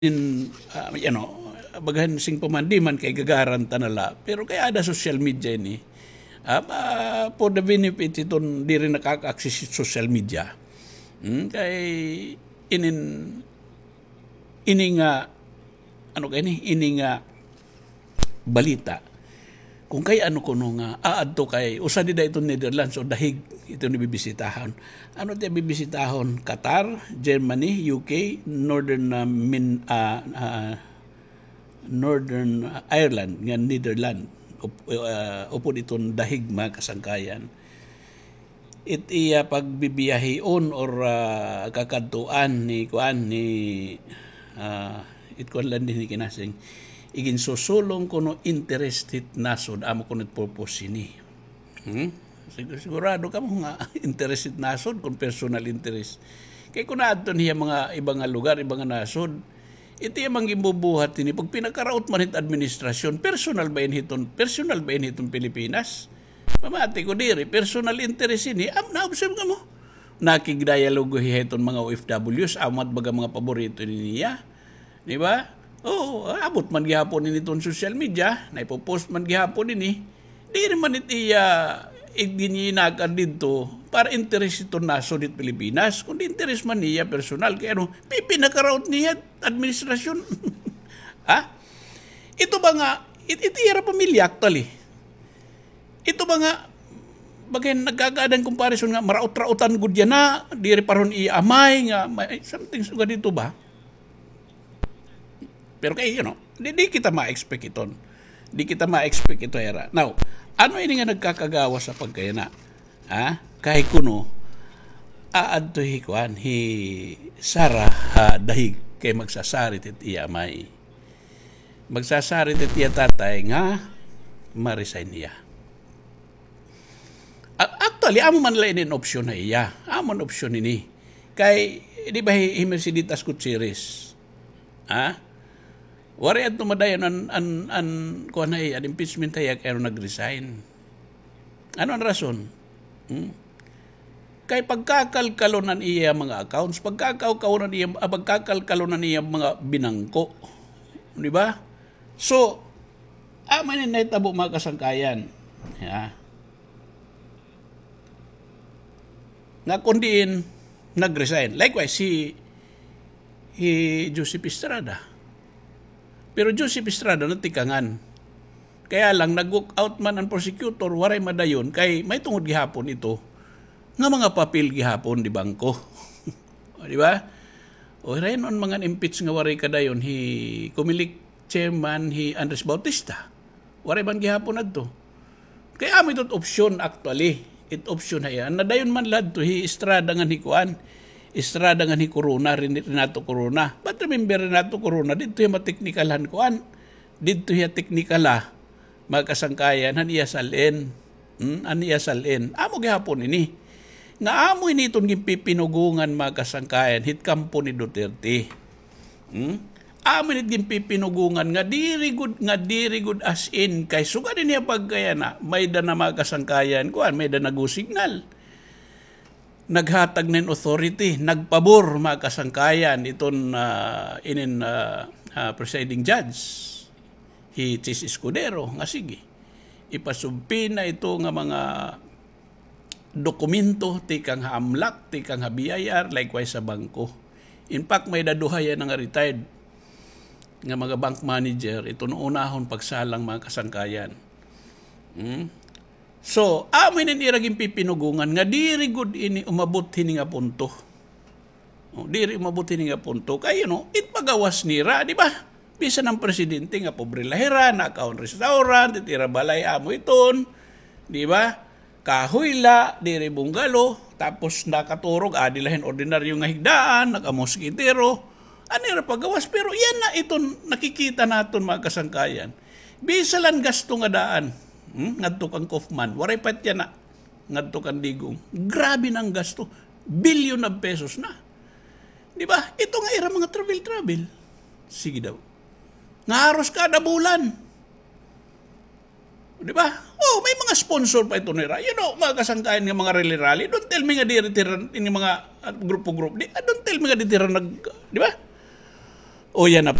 in bagahan sing pamandiman kay gagaran tanala pero kaya ada social media ini for the benefit iton di rin nakaka-access social media kay ini nga ini nga balita kung kay kuno nga aadto kay usa di da iton Netherlands o dahig ito ni bibisitahon. Ano tayo bibisitahon? Qatar, Germany, UK, Northern Ireland, nga Netherlands. Upod itong dahig mga kasangkayan. It iya pagbibiyahion or kakadtuan ni itkuan lang din ni kinasing igin susulong kuno interested nasod amo kuno purpose ini. Sigurado ka mo nga interested nasod kung personal interest. Kaya kung naadto niya mga ibang lugar, ibang nasod, ito yung mga imbubuhat ini. Pag pinakaraot man hit administrasyon, personal ba yun hitong Pilipinas? Pamati ko diri, personal interest ini, na-observe ka mo. Nakigdialogo hiton mga OFWs, amat baga mga paborito niya. Di ba? Abot man gihapon ini itong social media, naipopost man gihapon ini. Di rin man itiya igdininakan dito para interest ito naso dit Pilipinas. Kung di interest man niya personal, kaya pinakaraot niya administrasyon. Ito ba nga, ito yara pamilya actually. Ito ba nga, bagay nagkakaadang comparison nga, maraot-rautan gud yan na, di paron iamay nga, something suga dito ba? Pero kayo, di kita ma-expect ito. Di kita ma-expect ito era. Now, ano ini nga nagkakagawa sa pagkayana? Kahit kuno, aadto hi Sara dahig kay magsasarit it iya may. Magsasarit it iya tatay nga ma-resign niya. Actually, amo man lang in option na iya. Amon option ini. Kay, di ba Mercedes Gutierrez? Wari at tumadayon an impeachment tayo kaya nag-resign. Ano ang rason? Kay pagkakalkalonan iya mga accounts, pagkakalkalonan iya mga binangko. Di ba? So, manin na itabo mga kasangkayan. Nga kundiin nag-resign. Likewise, si Joseph Estrada. Pero Joseph Estrada natikangan. Kaya lang nag-walk out man ang prosecutor, waray madayon, kay may tungod gihapon ito, nga mga papel gihapon di bangko. Di ba? O rin on mga impeach nga waray kadayon, Comelec chairman, Andres Bautista. Waray man gihapon na to. Kaya may ito't option actually. It option na yan. Nadayon man lad to, Estrada nga hikuan. Estrada nga ni Corona, Renato Corona. But remember Renato Corona, dito yung mateknikalan kuan. Dito yung teknikala, mga kasangkayan, haniya salin. Amo gihapon ini. Nga amo ini itong gipipinugungan mga kasangkayan, hit kampo ni Duterte. Amo ini gipipinugungan, nga diri good as in, kay suga din niya pagkaya na, may da na mga kasangkayan, kuan, may da signal. Naghatag ng authority, nagpabor mga kasangkayan itong presiding judge, Chis Escudero, nga sige, ipasumpi na ito nga mga dokumento, tikang hamlak, tikang habiyayar, likewise sa bangko. In fact, may daduhaya nga retired nga mga bank manager, ito noong unahon pagsalang mga kasangkayan. So, amin ang iraging pipinugungan nga diri good ini umabot hini nga punto. Diri umabot hini nga punto. Kaya itpagawas nira, di ba? Bisa ng presidente nga pobre lahira, na-account restaurant, itira balay amo iton, di ba? Kahoyla, diri bunggalo, tapos nakaturog, adilahin ordinaryo nga higdaan, nakamoskitero, anira pagawas. Pero yan na iton nakikita naton mga kasangkayan. Bisa lang gasto nga daan. Ngadto kang Kaufman, waray pat yan na ngadto kang Digong. Grabe ng gasto, billion of pesos na. Di ba? Ito nga era mga travel. Sige daw. Ngaros kada bulan. Di ba? May mga sponsor pa ito nila. Mga kasangkayan ng mga rally. Don't tell me nga di retiran ini mga grupo. Don't tell me nga di tira di ba? O yan na